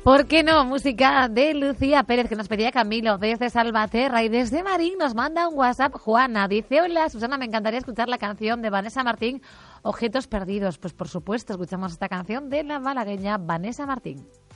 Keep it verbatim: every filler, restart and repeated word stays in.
¿Por qué no? Música de Lucía Pérez, que nos pedía Camilo desde Salvaterra, y desde Marín nos manda un WhatsApp Juana. Dice, hola Susana, me encantaría escuchar la canción de Vanessa Martín, Objetos Perdidos. Pues por supuesto, escuchamos esta canción de la malagueña Vanessa Martín.